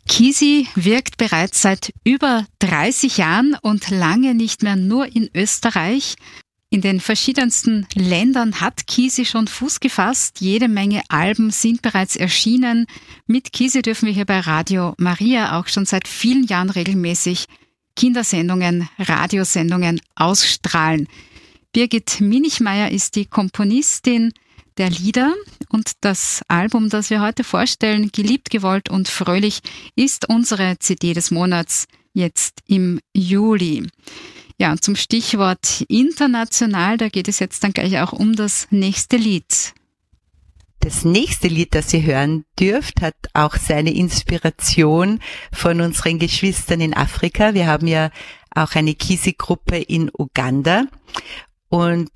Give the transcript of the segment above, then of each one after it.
Kisi wirkt bereits seit über 30 Jahren und lange nicht mehr nur in Österreich. In den verschiedensten Ländern hat Kisi schon Fuß gefasst. Jede Menge Alben sind bereits erschienen. Mit Kisi dürfen wir hier bei Radio Maria auch schon seit vielen Jahren regelmäßig Kindersendungen, Radiosendungen ausstrahlen. Birgit Minichmeier ist die Komponistin der Lieder und das Album, das wir heute vorstellen, Geliebt, gewollt und fröhlich, ist unsere CD des Monats jetzt im Juli. Ja, und zum Stichwort international, da geht es jetzt dann gleich auch um das nächste Lied. Das nächste Lied, das ihr hören dürft, hat auch seine Inspiration von unseren Geschwistern in Afrika. Wir haben ja auch eine Kisi-Gruppe in Uganda und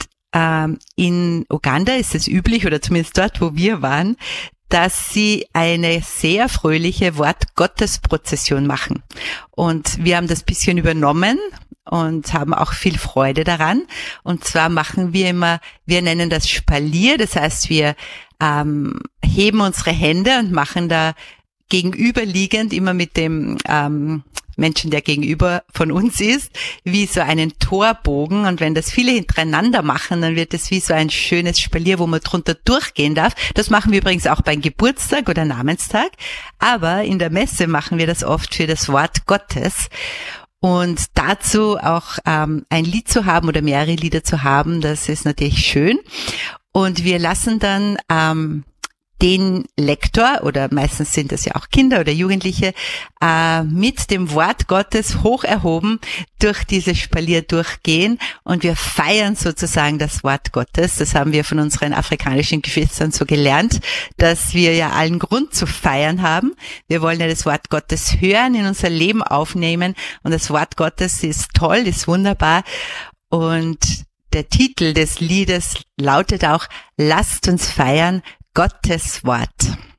in Uganda ist es üblich, oder zumindest dort, wo wir waren, dass sie eine sehr fröhliche Wort-Gottes-Prozession machen. Und wir haben das bisschen übernommen und haben auch viel Freude daran. Und zwar machen wir immer, wir nennen das Spalier, das heißt, wir heben unsere Hände und machen da gegenüberliegend immer mit dem Menschen, der gegenüber von uns ist, wie so einen Torbogen. Und wenn das viele hintereinander machen, dann wird es wie so ein schönes Spalier, wo man drunter durchgehen darf. Das machen wir übrigens auch beim Geburtstag oder Namenstag. Aber in der Messe machen wir das oft für das Wort Gottes. Und dazu auch ein Lied zu haben oder mehrere Lieder zu haben, das ist natürlich schön. Und wir lassen dann den Lektor, oder meistens sind das ja auch Kinder oder Jugendliche, mit dem Wort Gottes hoch erhoben durch dieses Spalier durchgehen und wir feiern sozusagen das Wort Gottes. Das haben wir von unseren afrikanischen Geschwistern so gelernt, dass wir ja allen Grund zu feiern haben. Wir wollen ja das Wort Gottes hören, in unser Leben aufnehmen und das Wort Gottes ist toll, ist wunderbar und der Titel des Liedes lautet auch: Lasst uns feiern Gottes Wort.